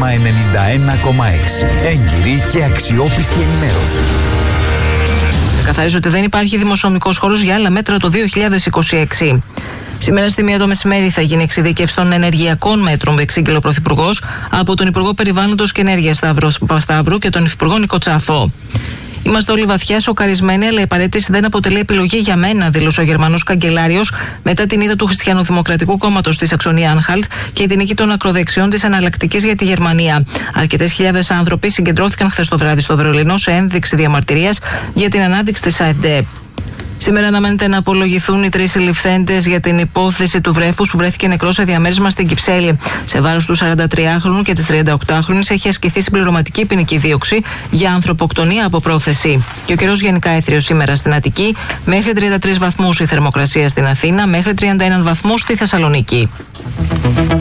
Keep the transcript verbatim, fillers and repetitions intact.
Διάσημα ενενήντα ένα κόμμα έξι. Έγκυρη και αξιόπιστη ενημέρωση. Καθαρίζω ότι δεν υπάρχει δημοσιονομικός χώρος για άλλα μέτρα το δύο χιλιάδες είκοσι έξι. Σήμερα στη μία το μεσημέρι θα γίνει εξειδίκευση των ενεργειακών μέτρων που εξήγηλε ο Πρωθυπουργός από τον Υπουργό Περιβάλλοντος και Ενέργειας Σταύρο Παπασταύρου και τον Υφυπουργό Νίκο Τσάφο. Είμαστε όλοι βαθιά σοκαρισμένοι, αλλά η παραίτηση δεν αποτελεί επιλογή για μένα, δήλωσε ο Γερμανός καγκελάριος μετά την ήττα του Χριστιανοδημοκρατικού Κόμματος στη Σαξονία-Άνχαλτ και την νίκη των ακροδεξιών της Εναλλακτικής για τη Γερμανία. Αρκετές χιλιάδες άνθρωποι συγκεντρώθηκαν χθες το βράδυ στο Βερολίνο σε ένδειξη διαμαρτυρίας για την ανάδειξη της AfD. Σήμερα αναμένεται να απολογηθούν οι τρεις συλληφθέντες για την υπόθεση του βρέφους που βρέθηκε νεκρό σε διαμέρισμα στην Κυψέλη. Σε βάρος του σαραντατριάχρονου και της τριανταοκτάχρονης έχει ασκηθεί συμπληρωματική ποινική δίωξη για ανθρωποκτονία από πρόθεση. Και ο καιρός γενικά έθριος σήμερα στην Αττική, μέχρι τριάντα τρεις βαθμούς η θερμοκρασία στην Αθήνα, μέχρι τριάντα ένα βαθμούς στη Θεσσαλονίκη.